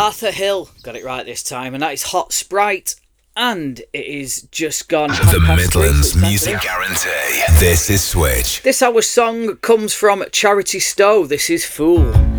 Arthur Hill got it right this time, and that is Hot Sprite. And it is just gone. The Midlands Music Guarantee. This is Switch. This hour's song comes from Charity Stowe. This is Fool.